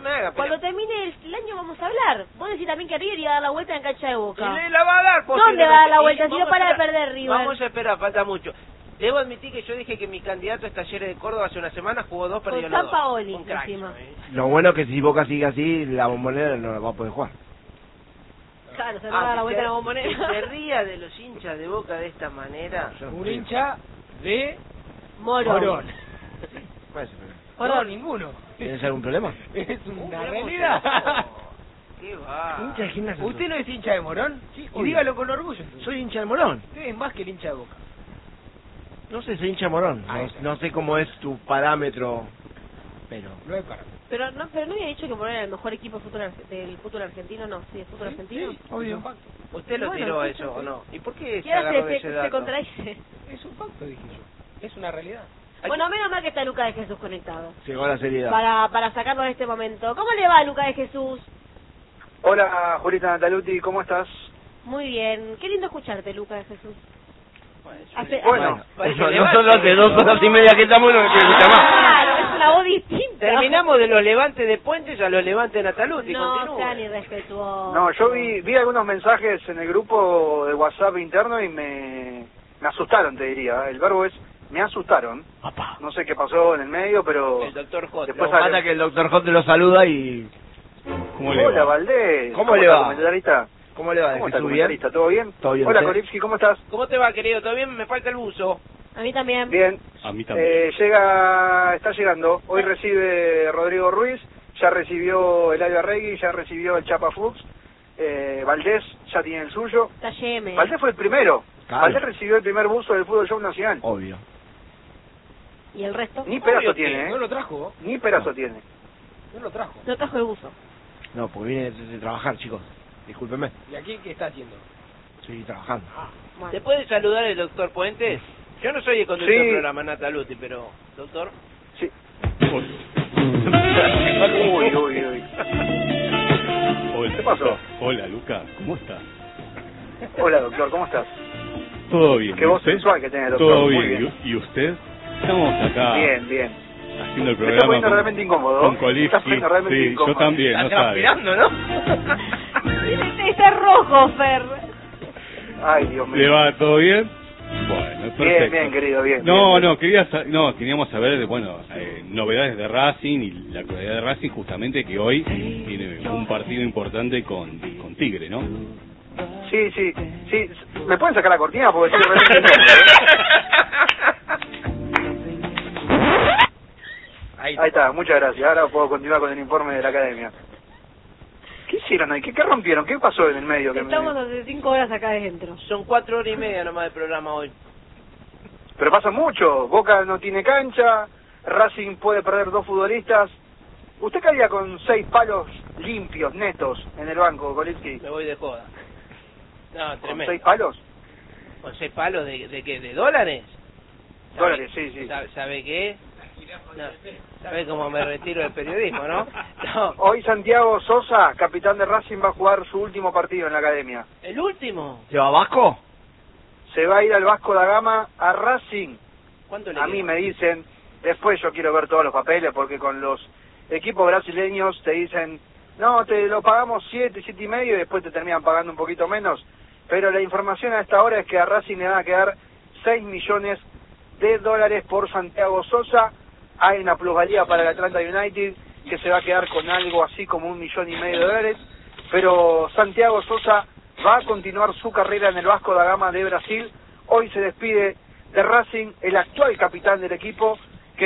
me haga Cuando termine el año vamos a hablar. Vos decís también que River iba a dar la vuelta en cancha de Boca. Y la va a dar. ¿Dónde va a dar la vuelta? Si no Vamos a para de esperar. perder River. Vamos a esperar, falta mucho. Debo admitir que yo dije que mi candidato es Talleres de Córdoba hace una semana, jugó 2, perdió Con los San 2. Paoli, Un crack, encima. Lo bueno es que si Boca sigue así, la Bombonera no la va a poder jugar. Claro, se va a dar la vuelta en la Bombonera. Que se ría de los hinchas de Boca de esta manera. Un hincha de Morón. ¿Cuál es el problema? No, ninguno. ¿Tienes algún problema? Es Un una problema realidad. ¿Qué va? Hincha de Gimnasia. ¿Usted no es hincha de Morón? Sí, Y obvio. dígalo con orgullo. Entonces. Soy hincha de Morón. Usted es más que el hincha de Boca. No sé, soy hincha de Morón. Ahí está. No sé cómo es tu parámetro, pero... No hay para. Pero no había dicho que Morón era el mejor equipo del fútbol argentino, no, sí, el fútbol argentino. Sí, obvio. Es un facto. ¿Usted lo Bueno, tiró sí, eso sí. o no? ¿Y por qué Y se ahora agarró de ese se dato? contradice. Es un facto, dije yo. Es una realidad. Bueno, menos mal que está Luca de Jesús conectado. Llegó la seriedad. Para sacarlo de este momento. ¿Cómo le va, Luca de Jesús? Hola, Julita Nataluti, ¿cómo estás? Muy bien. Qué lindo escucharte, Luca de Jesús. Bueno, nosotros hace 2 horas y media que estamos no me quiero escuchar más. Claro, es una voz distinta. Terminamos de los levantes de Puentes a los levantes de Nataluti. No, continúe. sean irrespetuosos. no, yo vi algunos mensajes en el grupo de WhatsApp interno y me asustaron, te diría. El verbo es, me asustaron. Papá. No sé qué pasó en el medio, pero... El doctor J. Después Nos mata que el doctor J te lo saluda y... ¿Cómo le Hola, va? Valdés. ¿Cómo le está, va? comentarista? ¿Cómo le va? ¿Cómo está, ¿Jesús, bien? comentarista? ¿Todo bien? ¿Todo bien, Hola, usted? Koripski, ¿cómo estás? ¿Cómo te va, querido? ¿Todo bien? Me falta el buzo. A mí también. Bien. A mí también. Está llegando. Hoy recibe Rodrigo Ruiz, ya recibió Eladio Arregui, ya recibió el Chapa Fuchs. Valdés ya tiene el suyo. Está YM. Valdés fue el primero. Claro. Valdés recibió el primer buzo del Fútbol Show Nacional. Obvio. ¿Y el resto? Ni pedazo Obvio tiene, que ¿eh? No lo trajo. Ni pedazo tiene. No lo trajo. No trajo el buzo. No, porque viene de trabajar, chicos. Discúlpenme. ¿Y aquí qué está haciendo? Estoy trabajando. Bueno. ¿Te puede saludar el doctor Puentes? Yo no soy el conductor Sí. del programa Nataluti, pero... ¿Doctor? Sí. Hola. Uy. Hola. ¿Qué pasó? Hola, Luca. ¿Cómo estás? Hola, doctor, ¿cómo estás? Todo bien. Qué ¿Y voz usted? sensual que tiene, doctor. Todo Muy bien. ¿Y usted? Estamos acá Bien, bien. haciendo el Me está programa poniendo realmente incómodo. con Me está Kolipski. poniendo realmente Sí, incómodo. yo también, no Está sabe. transpirando, ¿no? Está rojo, Fer. Ay, Dios ¿Le mío. va todo bien? Bueno, perfecto. Bien, bien, querido, bien. No, bien. queríamos saber, bueno, novedades de Racing y la actualidad de Racing justamente que hoy tiene un partido importante con Tigre, ¿no? Sí. ¿Me pueden sacar la cortina? Porque estoy realmente incómodo, Ahí está, muchas gracias. Ahora puedo continuar con el informe de la academia. ¿Qué hicieron ahí? ¿Qué rompieron? ¿Qué pasó en el medio? Estamos hace 5 horas acá adentro. Son 4 horas y media nomás de programa hoy. Pero pasa mucho. Boca no tiene cancha, Racing puede perder 2 futbolistas. ¿Usted caía con 6 palos limpios, netos, en el banco, Kolipski? Me voy de joda. No, ¿Con tremendo. 6 palos? ¿Con 6 palos de qué? ¿De dólares? Dólares, sí. ¿Sabe qué? No, ¿sabe cómo me retiro del periodismo, no? No. Hoy Santiago Sosa, capitán de Racing, va a jugar su último partido en la academia. ¿El último? ¿Se va Vasco? Se va a ir al Vasco da Gama a Racing. ¿Cuánto le A queda? mí me dicen, después yo quiero ver todos los papeles, porque con los equipos brasileños te dicen, no, te lo pagamos 7 y medio y después te terminan pagando un poquito menos. Pero la información a esta hora es que a Racing le van a quedar 6 millones de dólares por Santiago Sosa. Hay una plusvalía para el Atlanta United que se va a quedar con algo así como 1,5 millones de dólares. Pero Santiago Sosa va a continuar su carrera en el Vasco da Gama de Brasil. Hoy se despide de Racing el actual capitán del equipo,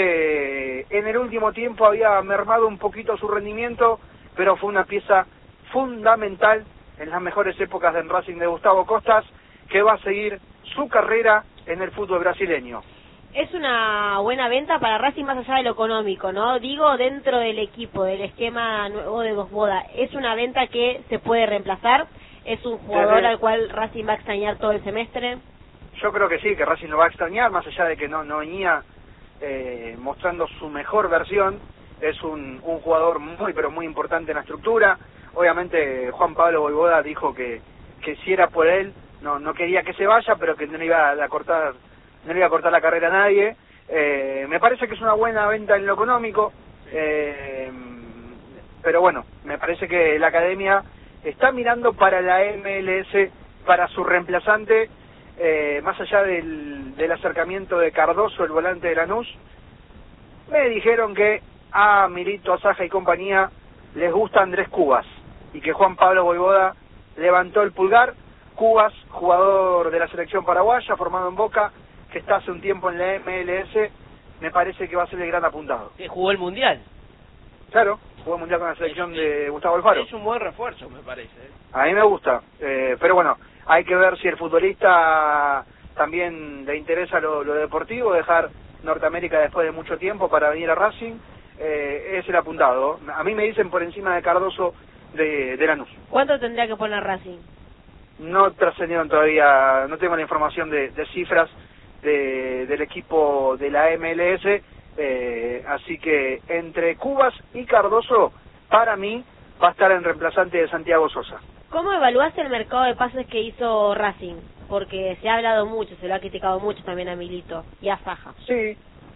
que en el último tiempo había mermado un poquito su rendimiento, pero fue una pieza fundamental en las mejores épocas del Racing de Gustavo Costas, que va a seguir su carrera en el fútbol brasileño. Es una buena venta para Racing más allá de lo económico, ¿no? Digo, dentro del equipo, del esquema nuevo de Bosboda. ¿Es una venta que se puede reemplazar? ¿Es un jugador al cual Racing va a extrañar todo el semestre? Yo creo que sí, que Racing lo va a extrañar, más allá de que no venía mostrando su mejor versión. Es un jugador muy, pero muy importante en la estructura. Obviamente Juan Pablo Voivoda dijo que si era por él, no quería que se vaya, pero que no le iba a cortar la carrera a nadie. Me parece que es una buena venta en lo económico, pero bueno, me parece que la academia está mirando para la MLS, para su reemplazante, más allá del acercamiento de Cardoso, el volante de Lanús. Me dijeron que a Milito, a Saja y compañía les gusta Andrés Cubas, y que Juan Pablo Vojvoda levantó el pulgar. Cubas, jugador de la selección paraguaya, formado en Boca, que está hace un tiempo en la MLS, me parece que va a ser el gran apuntado. Que jugó el Mundial. Claro, jugó el Mundial con la selección de Gustavo Alfaro. Es un buen refuerzo, me parece. A mí me gusta, pero bueno, hay que ver si el futbolista también le interesa lo deportivo, dejar Norteamérica después de mucho tiempo para venir a Racing. Es el apuntado. A mí me dicen por encima de Cardoso de Lanús. ¿Cuánto tendría que poner Racing? No trascendieron todavía, no tengo la información de cifras del equipo de la MLS, así que entre Cubas y Cardoso, para mí, va a estar en reemplazante de Santiago Sosa. ¿Cómo evaluaste el mercado de pases que hizo Racing? Porque se ha hablado mucho, se lo ha criticado mucho también a Milito y a Saja. Sí,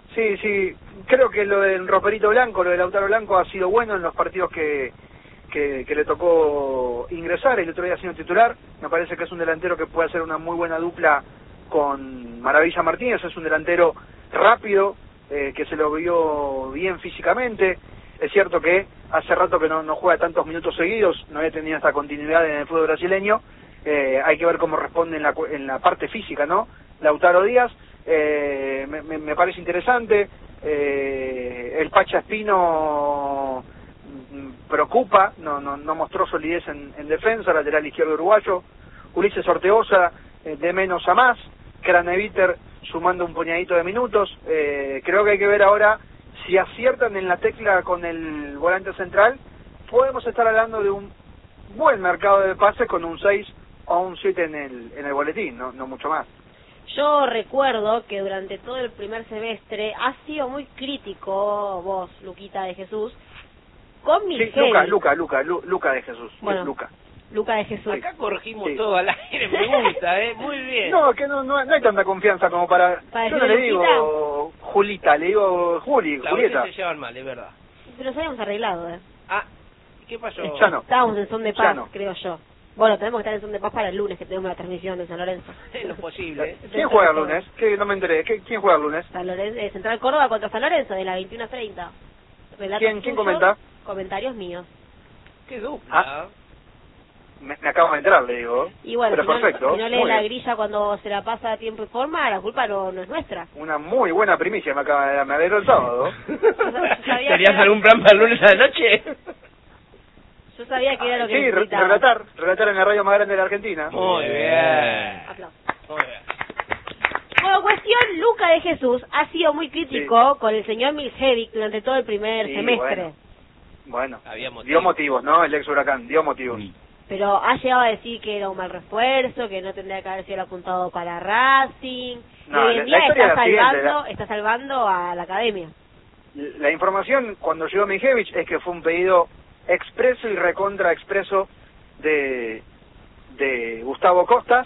creo que lo del Roperito Blanco, lo de Lautaro Blanco ha sido bueno en los partidos que le tocó ingresar, el otro día siendo titular. Me parece que es un delantero que puede hacer una muy buena dupla con Maravilla Martínez. Es un delantero rápido, que se lo vio bien físicamente. Es cierto que hace rato que no juega tantos minutos seguidos, no había tenido esta continuidad en el fútbol brasileño. Hay que ver cómo responde en la parte física, ¿no? Lautaro Díaz, me parece interesante. El Pacha Espino preocupa, no mostró solidez en defensa, lateral izquierdo uruguayo. Ulises Ortegoza, de menos a más. Craneviter sumando un puñadito de minutos. Creo que hay que ver ahora si aciertan en la tecla con el volante central. Podemos estar hablando de un buen mercado de pases con un 6 o un 7 en el boletín, no mucho más. Yo recuerdo que durante todo el primer semestre has sido muy crítico vos, Luquita de Jesús, con Milhevic. Sí, Luca de Jesús. Bueno, Luca de Jesús. Acá corregimos todo al aire, me gusta, muy bien. No, que no hay tanta confianza como para yo no le digo Julita, le digo Julieta. Se llevan mal, es verdad. Pero nos habíamos arreglado, Ah, ¿qué pasó? Ya no. Estábamos en son de paz, no. Creo yo. Bueno, tenemos que estar en son de paz para el lunes, que tenemos la transmisión de San Lorenzo. Es lo posible. ¿Quién juega el lunes? Que no me enteré. ¿Quién juega el lunes? San Lorenzo, Central Córdoba contra San Lorenzo, de las 21:30. ¿Quién comenta? Comentarios míos. Qué dupla. Me acabo de enterar, le digo. Y bueno, pero perfecto. Si no lee la grilla cuando se la pasa a tiempo y forma, la culpa no es nuestra. Una muy buena primicia me acaba de dar, me alegró el sábado. ¿Tenías algún plan para el lunes a la noche? Yo sabía que era lo que sí, necesitaba. relatar en la radio más grande de la Argentina. Muy bien. Aplausos. Muy bien. Bueno, cuestión, Luca de Jesús ha sido muy crítico con el señor Milhevic durante todo el primer semestre. Bueno, Había motivos. dio motivos, ¿no? El ex Huracán, dio motivos. Pero ha llegado a decir que era un mal refuerzo, que no tendría que haber sido apuntado para Racing. No, hoy en día está salvando a la academia. La información cuando llegó Milhevic es que fue un pedido expreso y recontra expreso de Gustavo Costas,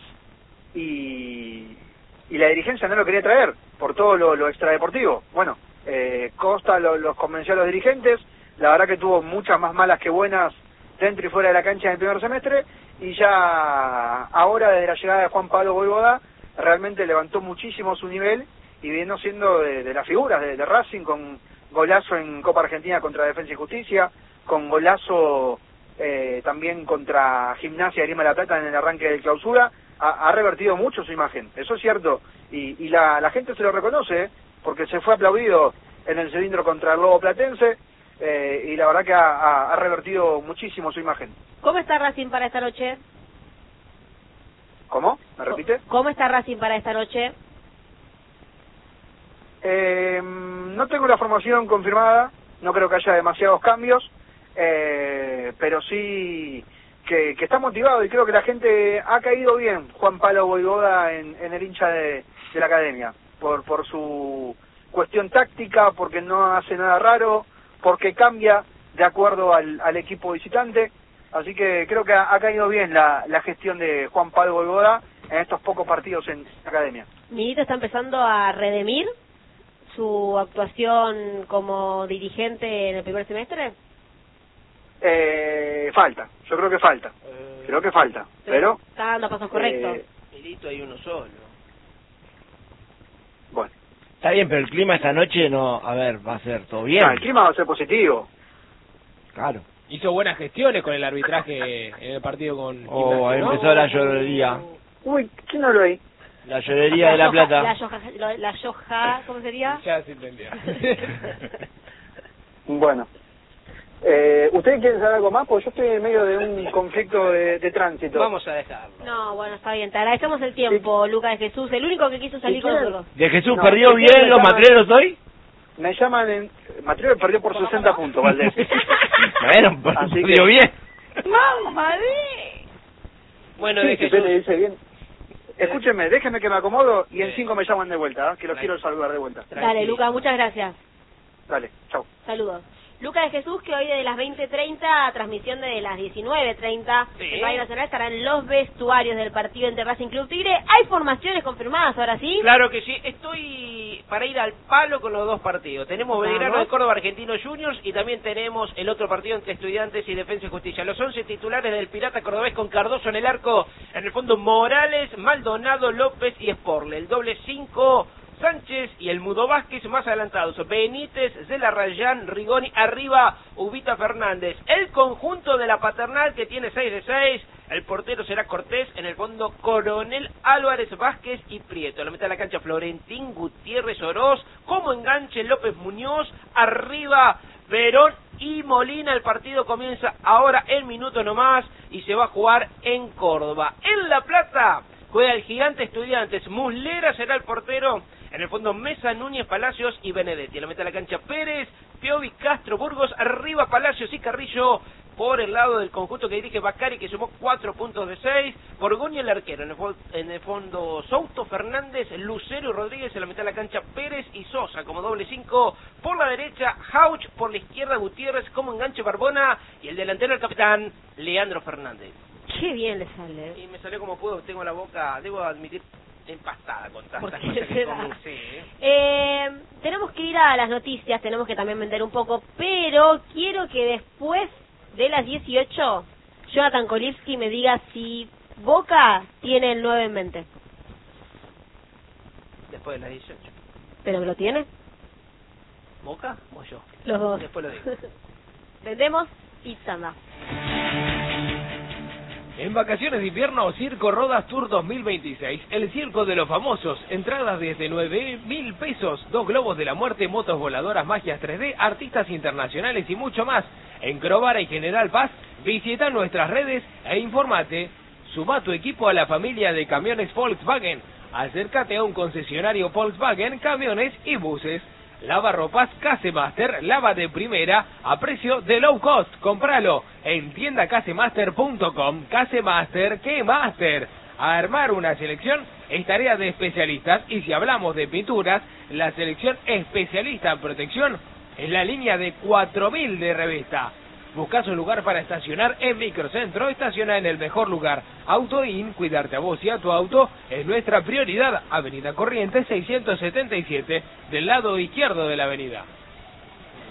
y la dirigencia no lo quería traer por todo lo extradeportivo. Bueno, Costa los convenció a los dirigentes. La verdad que tuvo muchas más malas que buenas dentro y fuera de la cancha en el primer semestre, y ya ahora, desde la llegada de Juan Pablo Vojvoda, realmente levantó muchísimo su nivel y vino siendo de las figuras de Racing, con golazo en Copa Argentina contra Defensa y Justicia, con golazo también contra Gimnasia de Lima de la Plata en el arranque del clausura. Ha revertido mucho su imagen, eso es cierto, y la gente se lo reconoce, porque se fue aplaudido en el cilindro contra el Lobo Platense, y la verdad que ha revertido muchísimo su imagen. ¿Cómo está Racing para esta noche? ¿Cómo? ¿Me repite? ¿Cómo está Racing para esta noche? No tengo la formación confirmada, no creo que haya demasiados cambios, pero sí que está motivado, y creo que la gente ha caído bien Juan Pablo Vojvoda en el hincha de la academia, por su cuestión táctica, porque no hace nada raro, porque cambia de acuerdo al equipo visitante. Así que creo que ha caído bien la gestión de Juan Pablo Vojvoda en estos pocos partidos en la academia. Milito está empezando a redimir su actuación como dirigente en el primer semestre. Falta, yo creo que falta. Pero Está dando pasos correctos. Milito hay uno solo. Bueno. Está bien, pero el clima esta noche no, a ver, va a ser todo bien. El clima va a ser positivo. Claro. Hizo buenas gestiones con el arbitraje en el partido con Ahí Gimnasia, ¿no? empezó la llorería. Uy, ¿quién no lo hay? La llorería de La Plata. La yoja, ¿cómo sería? Ya se entendió. Bueno. ¿Ustedes quieren saber algo más? Porque yo estoy en medio de un conflicto de tránsito. Vamos a dejarlo. No, bueno, está bien. Te agradecemos el tiempo, Lucas de Jesús, el único que quiso salir con nosotros. ¿De Jesús No, perdió ¿de bien quién me los llaman? matreros hoy? Me llaman en... Mateo perdió por 60 puntos, Valdés. Bueno, Así perdió que- bien. ¡Mamá Bueno, Sí, de que Jesús. le dice bien. Escúchenme, déjenme que me acomodo y en 5 me llaman de vuelta, que los quiero saludar de vuelta. Dale, Lucas, muchas gracias. Dale, chau. Saludos. Lucas de Jesús, que hoy desde las 20:30 a transmisión de las 19:30 Sí. en Radio Nacional estarán los vestuarios del partido entre Racing Club Tigre. Hay formaciones confirmadas, ahora sí. Claro que sí, estoy para ir al palo con los dos partidos. Tenemos Belgrano de Córdoba, Argentino Juniors, y también tenemos el otro partido entre Estudiantes y Defensa y Justicia. Los 11 titulares del Pirata Cordobés con Cardoso en el arco, en el fondo Morales, Maldonado, López y Sporle. El doble 5, Sánchez y el Mudo Vázquez más adelantados. Benítez, Zelarrayán, Rigoni, arriba Ubita Fernández. El conjunto de la Paternal que tiene 6 de 6. El portero será Cortés, en el fondo Coronel, Álvarez, Vázquez y Prieto. La mitad de la cancha Florentín, Gutiérrez, Oroz. Como enganche López Muñoz, arriba Verón y Molina. El partido comienza ahora en minuto nomás y se va a jugar en Córdoba. En La Plata juega el Gigante Estudiantes. Muslera será el portero. En el fondo Mesa, Núñez, Palacios y Benedetti. En la mitad de la cancha Pérez, Piovi, Castro, Burgos, arriba Palacios y Carrillo. Por el lado del conjunto que dirige Bacari, que sumó 4 puntos de 6. Borgoña el arquero. En el fondo Souto, Fernández, Lucero y Rodríguez. En la mitad de la cancha Pérez y Sosa como doble 5. Por la derecha Jauch, por la izquierda Gutiérrez, como enganche Barbona. Y el delantero, el capitán, Leandro Fernández. Qué bien le sale. Y me salió como puedo, tengo la boca, debo admitir, empastada con tantas ¿Por qué cosas que será? comí, sí, ¿eh? Tenemos que ir a las noticias, tenemos que también vender un poco, pero quiero que después de las 18, Jonathan Kolivsky me diga si Boca tiene el 9 en mente. Después de las 18. ¿Pero lo tiene? ¿Boca o yo? Los dos. Después lo digo. Vendemos y tanda. En vacaciones de invierno, Circo Rodas Tour 2026, el circo de los famosos, entradas desde 9.000 pesos, 2 globos de la muerte, motos voladoras, magias 3D, artistas internacionales y mucho más. En Crovara y General Paz, visita nuestras redes e informate. Suma tu equipo a la familia de camiones Volkswagen. Acércate a un concesionario Volkswagen, camiones y buses. Lavarropas Casemaster, lava de primera a precio de low cost. Cómpralo en tiendacasemaster.com. Casemaster, ¿qué master? A armar una selección es tarea de especialistas, y si hablamos de pinturas, la selección especialista en protección es la línea de 4000 de Revista. Buscas un lugar para estacionar en Microcentro, estaciona en el mejor lugar. AutoIn, cuidarte a vos y a tu auto es nuestra prioridad. Avenida Corrientes 677, del lado izquierdo de la avenida.